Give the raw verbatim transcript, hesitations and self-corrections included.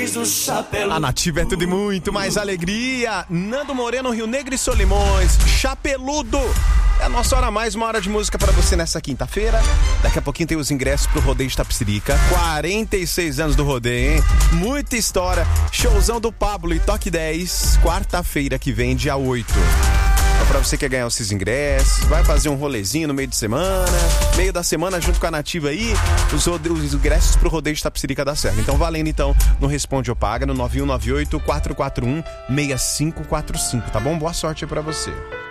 do Chapeludo. A Nativa é tudo e muito mais alegria. Nando Moreno, Rio Negro e Solimões, Chapeludo. É a nossa hora a mais, uma hora de música pra você nessa quinta-feira. Daqui a pouquinho tem os ingressos pro Rodeio de Itapecerica. quarenta e seis anos do rodeio, hein? Muita história. Showzão do Pablo e Toque dez, quarta-feira que vem, dia oito. Então, pra você que quer ganhar esses ingressos, vai fazer um rolezinho no meio de semana, meio da semana junto com a Nativa aí, os, os ingressos pro Rodeio de Itapecerica da Serra. Então, valendo então, no Responde ou Paga, no nove um nove oito, quatro quatro um, seis cinco quatro cinco, tá bom? Boa sorte aí pra você.